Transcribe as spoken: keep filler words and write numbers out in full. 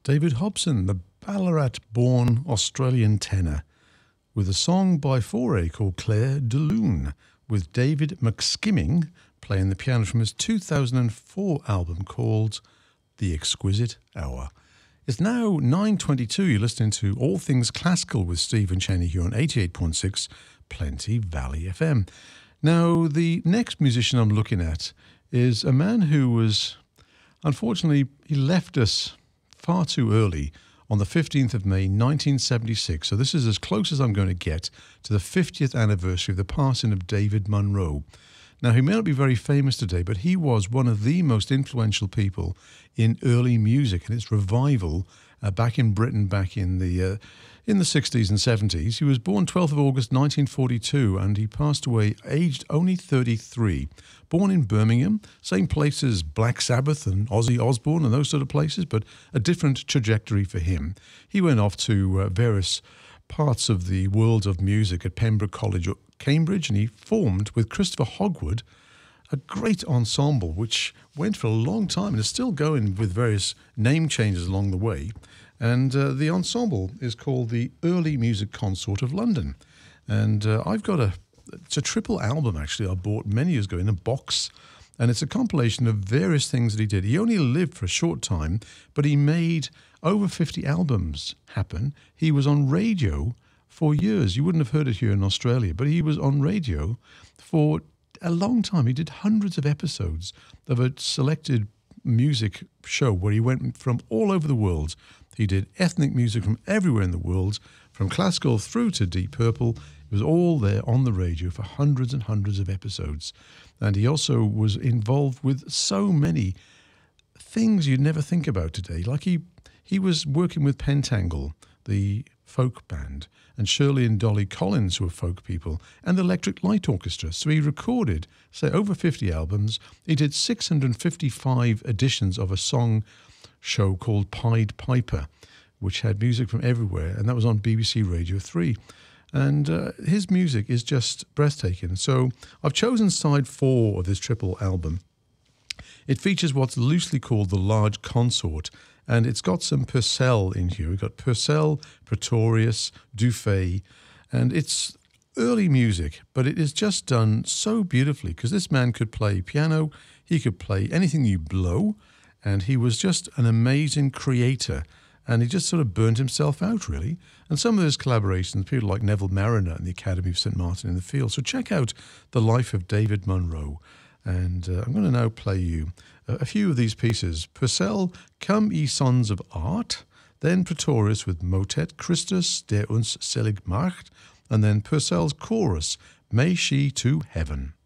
David Hobson, the Ballarat-born Australian tenor, with a song by Foray called Claire de Lune, with David McSkimming playing the piano from his two thousand four album called The Exquisite Hour. It's now nine twenty-two. You're listening to All Things Classical with Stephen Cheney here on eighty-eight point six Plenty Valley F M. Now, the next musician I'm looking at is a man who was, unfortunately, he left us far too early on the fifteenth of May nineteen seventy-six. So this is as close as I'm going to get to the fiftieth anniversary of the passing of David Munro. Now, he may not be very famous today, but he was one of the most influential people in early music and its revival uh, back in Britain, back in the uh, in the sixties and seventies. He was born twelfth of August nineteen forty-two, and he passed away aged only thirty-three. Born in Birmingham, same place as Black Sabbath and Ozzy Osbourne and those sort of places, but a different trajectory for him. He went off to uh, various parts of the world of music at Pembroke College, Cambridge, and he formed with Christopher Hogwood a great ensemble which went for a long time and is still going with various name changes along the way. And uh, the ensemble is called the Early Music Consort of London. And uh, I've got a, it's a triple album actually I bought many years ago in a box. And it's a compilation of various things that he did. He only lived for a short time, but he made over fifty albums happen. He was on radio for years. You wouldn't have heard it here in Australia, but he was on radio for a long time. He did hundreds of episodes of a selected music show where he went from all over the world. He did ethnic music from everywhere in the world, from classical through to Deep Purple. It was all there on the radio for hundreds and hundreds of episodes. And he also was involved with so many things you'd never think about today. Like he, he was working with Pentangle, the folk band, and Shirley and Dolly Collins, who were folk people, and the Electric Light Orchestra. So he recorded, say, over fifty albums. He did six hundred fifty-five editions of a song show called Pied Piper, which had music from everywhere, and that was on B B C Radio three. And uh, his music is just breathtaking. So I've chosen side four of this triple album. It features what's loosely called the Large Consort, and it's got some Purcell in here. We've got Purcell, Pretorius, Dufay, and it's early music, but it is just done so beautifully because this man could play piano, he could play anything you blow, and he was just an amazing creator. And he just sort of burnt himself out, really. And some of those collaborations, people like Neville Marriner and the Academy of Saint Martin in the Fields. So check out the life of David Munro. And uh, I'm going to now play you a, a few of these pieces. Purcell, Come Ye Sons of Art. Then Pretorius with Motet, Christus, der uns selig macht. And then Purcell's chorus, May She to Heaven.